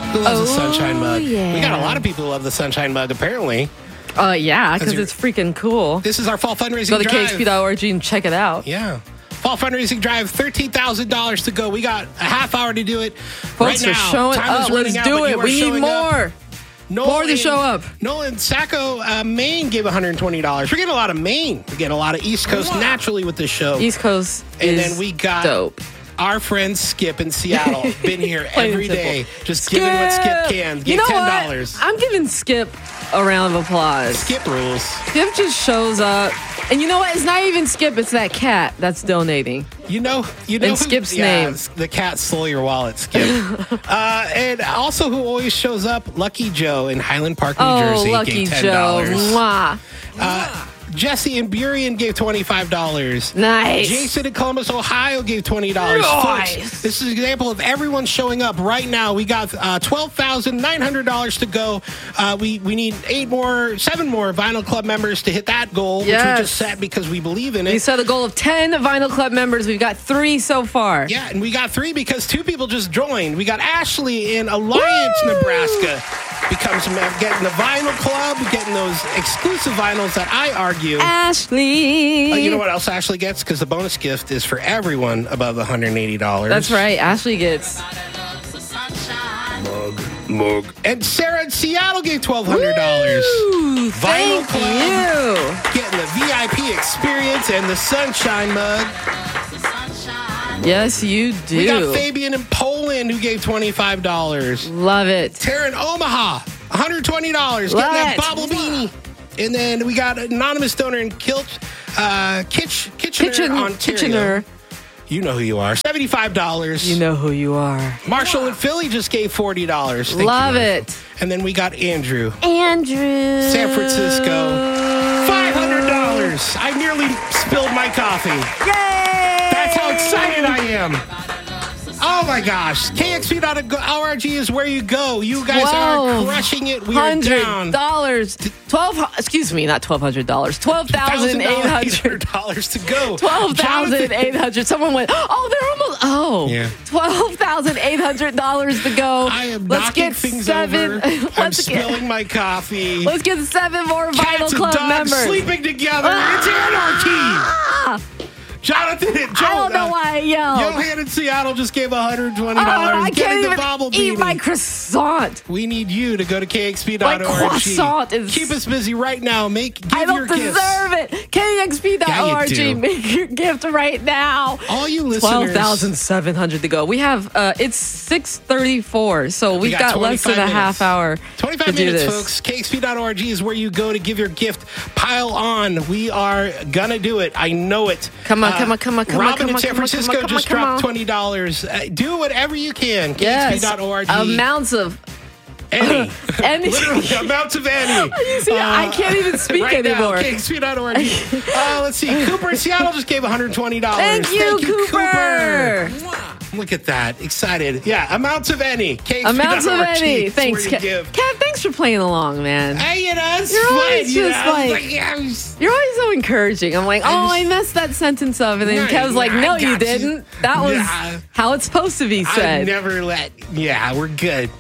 Who loves the Sunshine Mug? Yeah. We got a lot of people who love the Sunshine Mug, apparently. Yeah, because it's freaking cool. This is our fall fundraising Go to drive. KXP.org and check it out. Yeah. Fall fundraising drive, $13,000 to go. We got a half hour to do it. Folks right are now. showing Time is up. running Let's out, do but it. you are We need showing up. more. More to show up. Nolan Sacco, Maine gave $120. We're getting a lot of Maine. We get a lot of East Coast naturally with this show. East Coast And is then we got dope. our friend Skip in Seattle. Been here Plain every and day. simple. Just giving what Skip can. You Gave know $10. what? I'm giving Skip a round of applause. Skip rules. Skip just shows up. And you know what? It's not even Skip. It's that cat that's donating. You know And Skip's name. The cat stole your wallet, Skip. And also who always shows up, Lucky Joe in Highland Park, New Jersey. Lucky gave $10. Joe. Mwah. Jesse in Burien gave $25. Nice. Jason in Columbus, Ohio gave $20. Nice. Folks, this is an example of everyone showing up right now. We got $12,900 to go. We need 7 more Vinyl Club members to hit that goal, which we just set because we believe in it. We set a goal of 10 Vinyl Club members. We've got 3 so far. Yeah, and we got 3 because 2 people just joined. We got Ashley in Alliance, Nebraska. Getting the Vinyl Club, getting those exclusive vinyls that I argue. Ashley. You know what else Ashley gets? Because the bonus gift is for everyone above $180. That's right. Ashley gets Mug. And Sarah in Seattle gave $1,200. Woo, Vinyl thank Club, you. getting the VIP experience and the Sunshine Mug. Yes, you do. We got Fabian in Poland who gave $25. Love it. Tara in Omaha, $120. Getting that bobble beanie. And then we got anonymous donor in Kitchener, Ontario. Kitchener. You know who you are. $75. You know who you are. Marshall in Philly just gave $40. Thank Love you, it. And then we got Andrew. Andrew. San Francisco. $500. I nearly spilled my coffee. Yay! That's how excited I am. Oh my gosh. KXP.org is where you go. You guys are crushing it. We are down. Not $1,200. $12,800 to go. $12,800. Someone went, Yeah. $12,800 to go. I am Let's knocking get things 7. over. I'm spilling my coffee. Let's get 7 more Vinyl Cats and Club dogs members. sleeping together. It's anarchy. Jonathan and Joe. I don't know why I yelled. Johan in Seattle just gave $120. I can't even bobble eat beanie. my croissant. We need you to go to KXP.org. My croissant is... Keep us busy right now. Give I don't your gifts. deserve it. KXP.org. Yeah, you do. Make your gift right now. All you listeners. 12,700 to go. We have, it's 6:34, so we've got less than a half hour 25 to do minutes, this. folks. KXP.org is where you go to give your gift. Pile on. We are going to do it. I know it. Come on. Robin in San Francisco just dropped $20. Do whatever you can. KXP.org. Amounts of... Any. Any. Literally, amounts of any. You see, I can't even speak right anymore. Now, KXP.org. Let's see. Cooper in Seattle just gave $120. Thank you, Cooper. Look at that. Excited. Yeah, amounts of any. Amounts of any. It's Thanks, where Kev. you give. Kev, thanks for playing along, man. Hey, it's You're fun. always just you're always so encouraging. I'm like, I messed that sentence up. And then Kev's like, no, you didn't. That was how it's supposed to be said. I never we're good.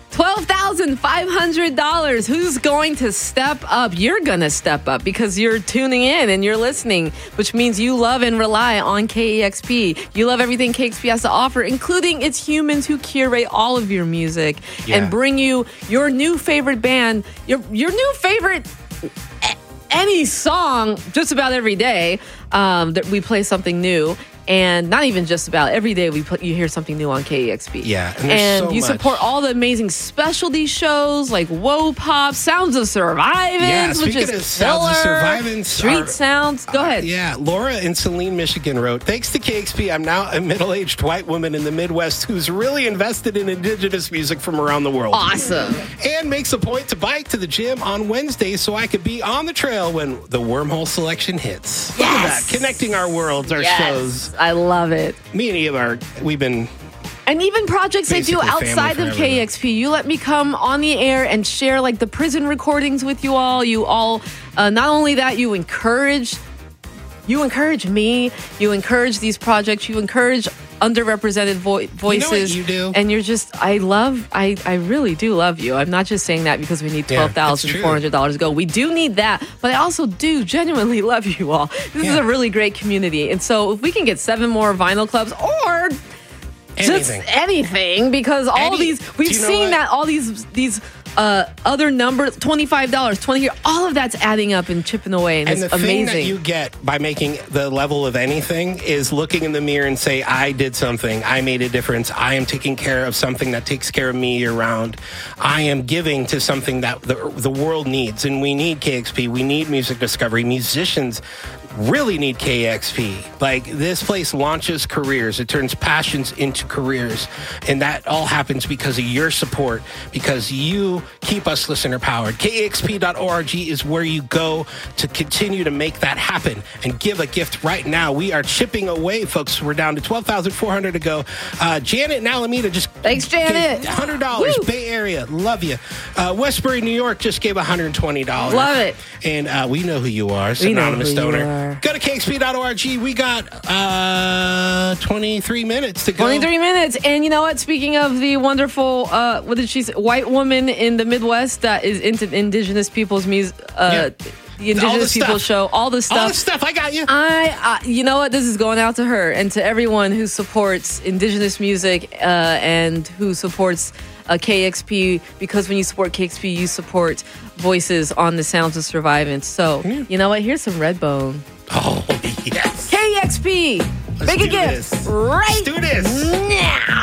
$12,500. Who's going to step up? You're going to step up because you're tuning in and you're listening, which means you love and rely on KEXP. You love everything KEXP has to offer, including its humans who curate all of your music and bring you your new favorite band, your new favorite any song just about every day. That we play something new. And not even just about every day you hear something new on KEXP. Yeah, and you support all the amazing specialty shows like Whoa Pop, Sounds of Survivance, which is Sounds of Survivance, Street Sounds. Go ahead. Yeah, Laura in Saline, Michigan wrote, thanks to KEXP, I'm now a middle-aged white woman in the Midwest who's really invested in indigenous music from around the world. Awesome. And makes a point to bike to the gym on Wednesdays so I could be on the trail when the Wormhole selection hits. Look at that, connecting our worlds, our shows. I love it. Me and Eva we've been... And even projects I do outside of KEXP. You let me come on the air and share like the prison recordings with you all. You all, not only that, you encourage me. You encourage these projects. You encourage underrepresented voices. You do. And you're just, I really do love you. I'm not just saying that because we need $12,400 to go. We do need that, but I also do genuinely love you all. This is a really great community. And so if we can get 7 more vinyl clubs or just anything, because all these, we've seen that all these other numbers, $25, 20 here, all of that's adding up and chipping away, and it's amazing. And the thing that you get by making the level of anything is looking in the mirror and say, I did something, I made a difference, I am taking care of something that takes care of me year round, I am giving to something that the world needs, and we need KEXP, we need music discovery, musicians really need KEXP. Like, this place launches careers. It turns passions into careers. And that all happens because of your support, because you keep us listener powered. KEXP.org is where you go to continue to make that happen and give a gift right now. We are chipping away, folks. We're down to $12,400 to go. Janet and Alameda just thanks, Janet. $100. Woo! Bay Area. Love you. Westbury, New York just gave $120. Love it. And we know who you are. Anonymous donor. Go to KEXP.org. We got 23 minutes to go. 23 minutes. And you know what? Speaking of the wonderful, what did she say? White woman in the Midwest that is into indigenous people's music. The Indigenous People Show, all the stuff. All the stuff, I got you. You know what? This is going out to her and to everyone who supports indigenous music and who supports KEXP, because when you support KEXP, you support voices on the sounds of survivance. So, you know what? Here's some Redbone. Oh, yes. KEXP. Make a gift right Let's do this now.